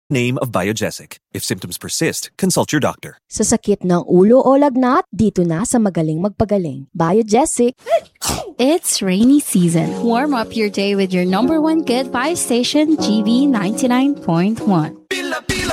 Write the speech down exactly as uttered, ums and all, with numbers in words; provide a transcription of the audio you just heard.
Name of Biogesic. If symptoms persist, consult your doctor. Sa sakit ng ulo o lagnat, dito na sa Magaling Magpagaling. Biogesic. It's rainy season. Warm up your day with your number one good vibe station, G V ninety-nine point one.